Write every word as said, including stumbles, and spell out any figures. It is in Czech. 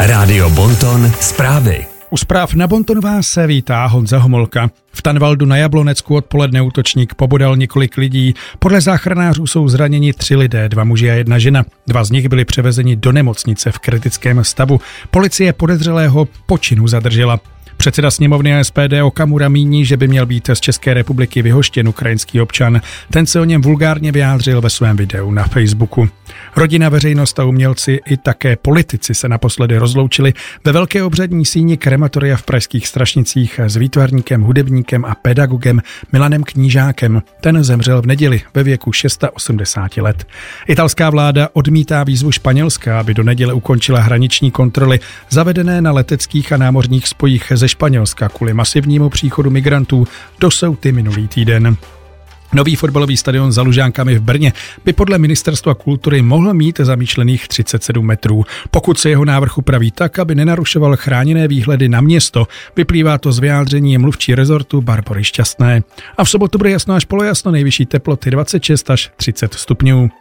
Rádio Bonton zprávy. U zpráv na Bontonu vás se vítá Honza Homolka. V Tanvaldu na Jablonecku odpoledne útočník pobodal několik lidí. Podle záchranářů jsou zraněni tři lidé, dva muži a jedna žena. Dva z nich byli převezeni do nemocnice v kritickém stavu. Policie podezřelého počinu zadržela. Předseda sněmovny S P D Okamura míní, že by měl být z České republiky vyhoštěn ukrajinský občan. Ten se o něm vulgárně vyjádřil ve svém videu na Facebooku. Rodina, veřejnost a umělci i také politici se naposledy rozloučili ve velké obřadní síni krematoria v pražských Strašnicích s výtvarníkem, hudebníkem a pedagogem Milanem Knížákem. Ten zemřel v neděli ve věku osmdesáti šesti let. Italská vláda odmítá výzvu Španělska, aby do neděle ukončila hraniční kontroly zavedené na leteckých a námořních spojích ze Španělska kvůli masivnímu příchodu migrantů do Ceuty minulý týden. Nový fotbalový stadion za Lužánkami v Brně by podle Ministerstva kultury mohl mít zamýšlených třicet sedm metrů, pokud se jeho návrh upraví tak, aby nenarušoval chráněné výhledy na město. Vyplývá to z vyjádření mluvčí rezortu Barbory Šťastné. A v sobotu bude jasno až polojasno, nejvyšší teploty dvacet šest až třicet stupňů.